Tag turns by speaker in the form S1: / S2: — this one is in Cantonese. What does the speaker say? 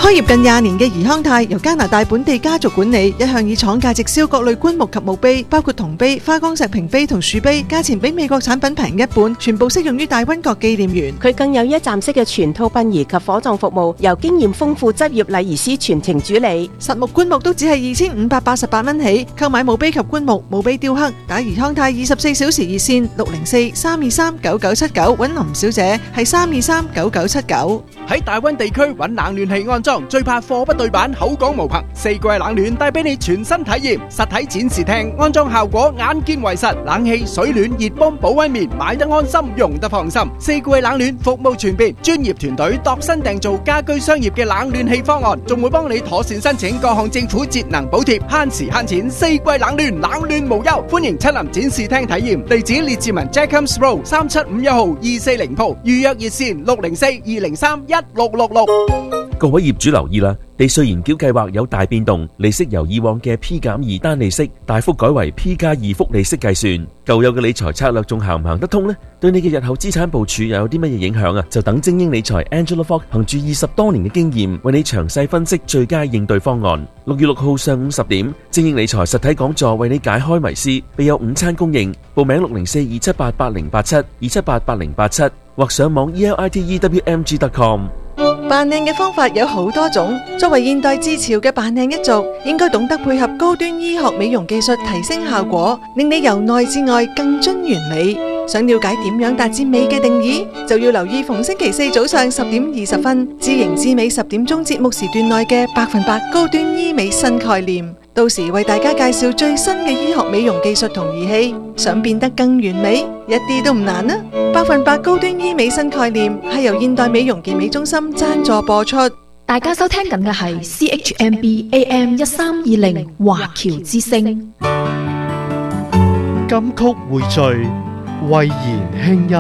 S1: 開業近20年嘅怡康泰由加拿大本地家族管理，一向以廠價直銷各類棺木及墓碑，包括銅碑、花崗石屏碑同樹碑，價錢比美國產品平一半，全部適用於大溫國紀念園。
S2: 佢更有一站式嘅全套殯儀及火葬服務，由經驗豐富執業禮儀師全程主理。
S1: 實木棺木都只係2588蚊起，購買墓碑及棺木、墓碑雕刻，打怡康泰24小時熱線604-323-9979揾林小姐，係323-9979。
S3: 喺大溫地區揾冷暖氣安裝，最怕貨不對版，口講無憑。四季冷暖帶俾你全新體驗，實體展示廳安裝效果眼見為實，冷氣、水暖、熱泵、保溫棉買得安心，用得放心。四季冷暖服務全面，專業團隊度身訂造家居商業嘅冷暖氣方案，仲會幫你妥善申請各項政府節能補貼，慳時慳錢。四季冷暖無憂，歡迎親臨展示廳體驗。地址列治文 Jacobs Road 3751號240鋪，預約熱線604-203-1666。
S4: 各位業主留意啦，地稅延繳計劃有大變動，利息由以往嘅 P-2 單利息大幅改為 P+2 複利息計算。舊有嘅理財策略仲行唔行得通呢？對你嘅日後資產部署又有啲乜嘢影響啊？就等精英理財 Angela Fox 憑住20多年嘅經驗，為你詳細分析最佳應對方案。6月6號上午10點，精英理財實體講座為你解開迷思，備有午餐供應。報名604-278-8087 或上網 elitewmg.com。
S1: 扮靚嘅方法有好多種，作為現代之潮嘅扮靚一族，應該懂得配合高端醫學美容技術提升效果，令你由內至外更臻完美。想了解點樣達至美嘅定義，就要留意逢星期四早上10點20分，知型知美10點鐘節目時段內嘅100%高端醫美新概念。到時為大家介紹最新嘅醫學美容技術同儀器，想變得更完美，一啲都唔難啊！100%高端醫美新概念係由現代美容健美中心贊助播出。
S5: 大家收聽緊嘅係 CHMB AM 1320華僑之聲。
S6: 金曲匯聚，慧言輕音。